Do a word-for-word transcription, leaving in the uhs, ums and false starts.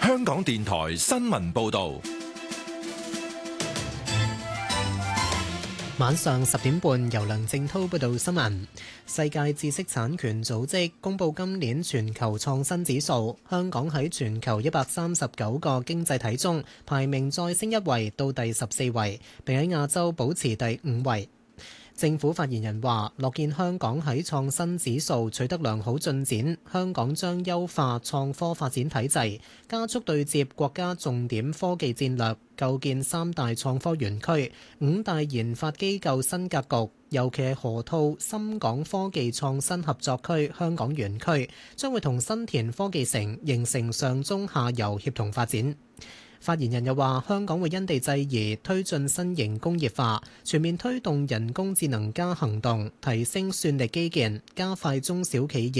香港電台新聞報道。 晚上十點半，由梁正滔報道新聞。世界知識產權組織公布今年全球創新指數，香港喺全球一百三十九個經濟體中排名再升一位到第十四位，並喺亞洲保持第五位。政府發言人話：樂見香港喺創新指數取得良好進展，香港將優化創科發展體制，加速對接國家重點科技戰略，構建三大創科園區、五大研發機構新格局。尤其係河套深港科技創新合作區香港園區，將會同新田科技城形成上中下游協同發展。發言人又話：香港會因地制宜推進新型工業化，全面推動人工智能加行動，提升算力基建，加快中小企業